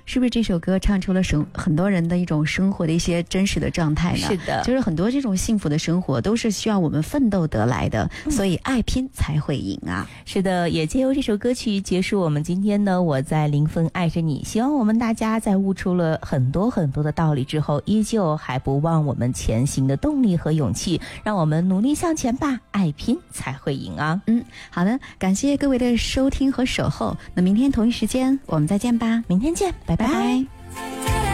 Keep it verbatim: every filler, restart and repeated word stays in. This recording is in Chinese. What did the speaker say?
是不是这首歌唱出了生很多人的一种生活的一些真实的状态呢？ 是的， 就是很多这种幸福的生活都是需要我们奋斗得来的，嗯、所以爱拼才会赢啊！ 是的，也借由这首歌曲结束我们今天呢我在零分爱着你。希望我们大家在悟出了很多很多的道理之后，依旧还不忘我们前行的动力和勇气，让我们努力向前吧，爱拼才会赢啊！ 嗯，好的，感谢各位的收听和守候。那明天同一时间我们再见吧， 明天见，拜拜。 拜拜。